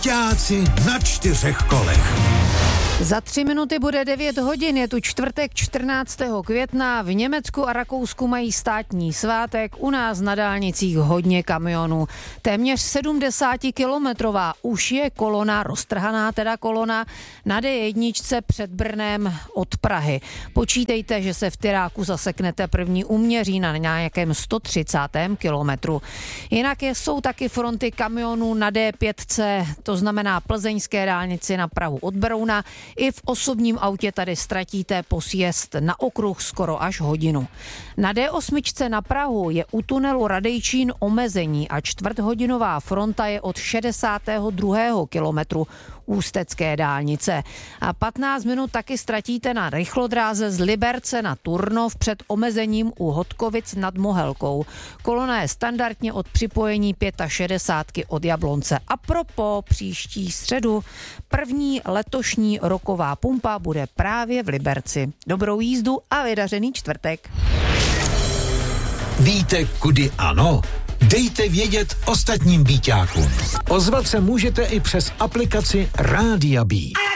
Byťáci na 4 kolech. Za 3 minuty bude 9 hodin, je tu čtvrtek 14. května, v Německu a Rakousku mají státní svátek, u nás na dálnicích hodně kamionů. Téměř 70kilometrová už je kolona, roztrhaná teda kolona, na D1 před Brnem od Prahy. Počítejte, že se v Tyráku zaseknete první úměří na nějakém 130. kilometru. Jinak jsou taky fronty kamionů na D5, to znamená plzeňské dálnici na Prahu od Berouna. I v osobním autě tady ztratíte posjezd na okruh skoro až hodinu. Na D8 na Prahu je u tunelu Radejčín omezení a čtvrthodinová fronta je od 62. kilometru ústecké dálnice. A 15 minut taky ztratíte na rychlodráze z Liberce na Turnov před omezením u Hodkovic nad Mohelkou. Kolona je standardně od připojení 65 od Jablonce. A propo příští středu první letošní roková pumpa bude právě v Liberci. Dobrou jízdu a vydařený čtvrtek. Víte, kudy ano? Dejte vědět ostatním byťákům. Ozvat se můžete i přes aplikaci Rádia Bí.